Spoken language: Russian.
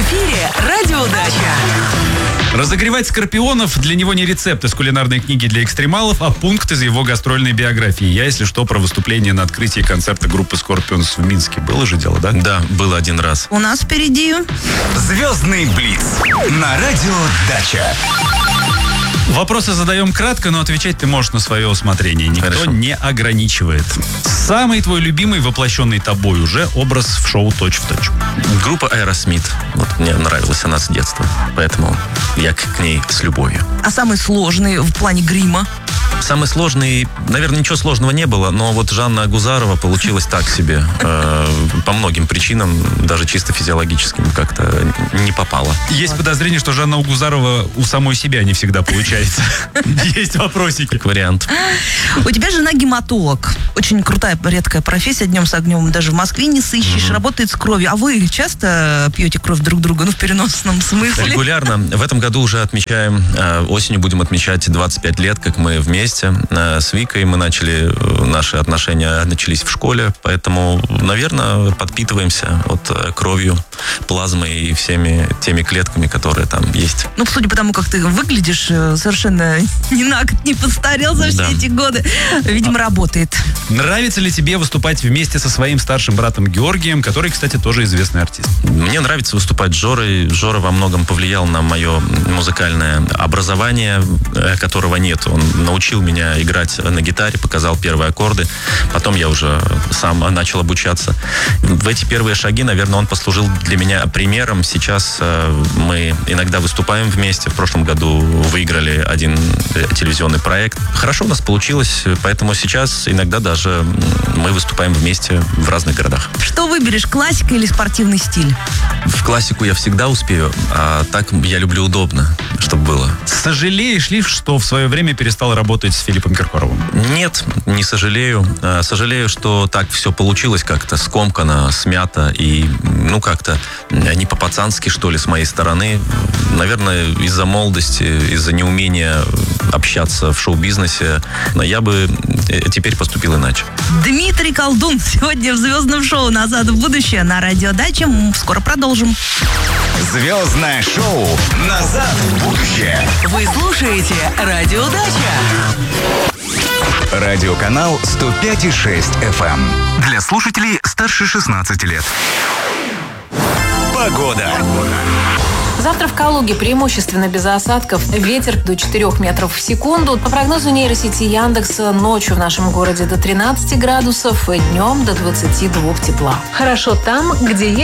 эфире радиодача. Разогревать скорпионов для него не рецепт из кулинарной книги для экстремалов, а пункт из его гастрольной биографии. Я, если что, про выступление на открытии концерта группы Scorpions в Минске. Было же дело, да? Да, было один раз. У нас впереди Звездный Блиц на радиодача. Вопросы задаем кратко, но отвечать ты можешь на свое усмотрение. Никто Хорошо. не ограничивает. Самый твой любимый, воплощенный тобой уже, образ в шоу «Точь-в-точь». Группа Aerosmith. Вот мне нравилась она с детства, поэтому я к ней с любовью. а самый сложный в плане грима. Самый сложный, наверное, ничего сложного не было, но вот Жанна Агузарова получилась так себе. По многим причинам, даже чисто физиологическим, как-то не попала. Есть подозрение, что Жанна Угузарова у самой себя не всегда получается. Есть вопросики. Как вариант. У тебя жена гематолог. Очень крутая, редкая профессия. Днем с огнем даже в Москве не сыщешь. Работает с кровью. А вы часто пьете кровь друг друга? Ну, в переносном смысле. Регулярно. В этом году уже отмечаем, осенью будем отмечать 25 лет, как мы вместе. С Викой мы наши отношения начались в школе, поэтому, наверное, подпитываемся кровью, плазмой и всеми теми клетками, которые там есть. Ну, судя по тому, как ты выглядишь, совершенно ни на год не постарел за все эти годы. Видимо, работает. Нравится ли тебе выступать вместе со своим старшим братом Георгием, который, кстати, тоже известный артист? Мне нравится выступать с Жорой. Жора во многом повлиял на мое музыкальное образование, которого нет. Он научил меня играть на гитаре, показал первые аккорды. Потом я уже сам начал обучаться. В эти первые шаги, наверное, он послужил для меня примером. Сейчас мы иногда выступаем вместе. В прошлом году выиграли один телевизионный проект. Хорошо у нас получилось, поэтому сейчас иногда даже мы выступаем вместе в разных городах. Что выберешь, классика или спортивный стиль? В классику я всегда успею, а так я люблю удобно, чтобы было. Сожалеешь ли, что в свое время перестал работать с Филиппом Киркоровым? Нет, не сожалею. Сожалею, что так все получилось как-то скомкано, смято и, как-то не по-пацански, что ли, с моей стороны. Наверное, из-за молодости, из-за неумения общаться в шоу-бизнесе, я бы теперь поступил иначе. Дмитрий Колдун сегодня в звездном шоу «Назад в будущее» на радиодаче. Скоро продолжим. Звездное шоу «Назад в будущее». Вы слушаете радиодача. Радиоканал 105,6 FM. Для слушателей старше 16 лет. Погода. Завтра в Калуге преимущественно без осадков. Ветер до 4 метров в секунду. По прогнозу нейросети Яндекса, ночью в нашем городе до 13 градусов, днем до 22 тепла. Хорошо там, где есть